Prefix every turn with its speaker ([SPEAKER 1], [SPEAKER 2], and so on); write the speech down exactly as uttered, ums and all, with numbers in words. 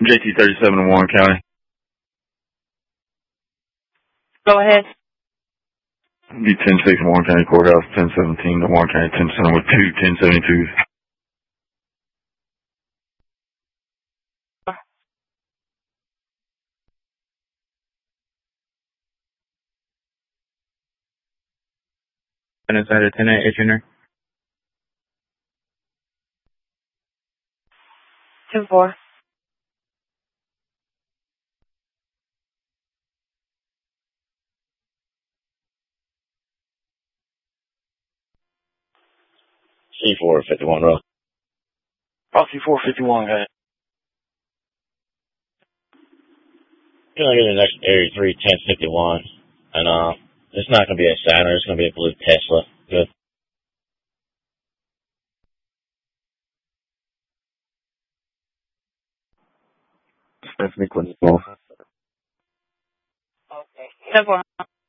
[SPEAKER 1] J T thirty-seven in Warren County.
[SPEAKER 2] Go ahead.
[SPEAKER 1] Be ten six in Warren County Courthouse, ten seventeen to Warren County ten Center with two ten seventy-twos.
[SPEAKER 3] Inside of ten eight, Junior.
[SPEAKER 2] Ten four.
[SPEAKER 4] C four fifty-one row.
[SPEAKER 1] Oh, C four fifty-one, guys.
[SPEAKER 4] You're gonna get the next Area three ten fifty-one, and uh, it's not gonna be a Saturn. It's gonna be a blue Tesla. Good.
[SPEAKER 1] Stephanie Clinton.
[SPEAKER 2] Ten four.